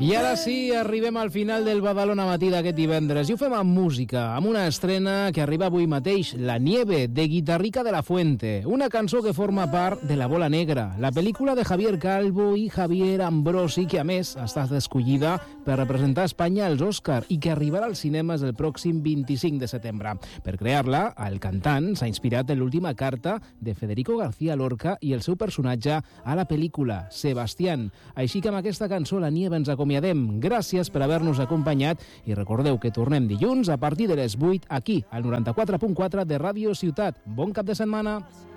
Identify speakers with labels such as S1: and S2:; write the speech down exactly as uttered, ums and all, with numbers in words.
S1: I ara sí, arribem al final del Badalona Matí d'aquest divendres i ho fem amb música, amb una estrena que arriba avui mateix, La Nieve, de Guitarrica de la Fuente, una cançó que forma part de La Bola Negra, la pel·lícula de Javier Calvo i Javier Ambrosi, que a més ha estat escollida per representar Espanya als Òscar i que arribarà als cinemes el pròxim vint-i-cinc de setembre. Per crear-la, el cantant s'ha inspirat en l'última carta de Federico García Lorca i el seu personatge a la pel·lícula, Sebastián. Així que amb aquesta cançó, La Nieve, ens acomiadem. Gràcies per haver-nos acompanyat i recordeu que tornem dilluns a partir de les vuit aquí, al noranta-quatre punt quatre de Ràdio Ciutat. Bon cap de setmana!